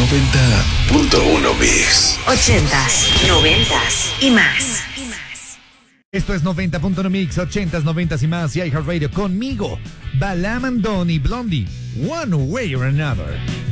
90.1 Mix. 80s, 90s y más. Esto es 90.1 Mix, 80s, 90s y más, y iHeartRadio conmigo, Balam Andoni, Blondie, One Way or Another.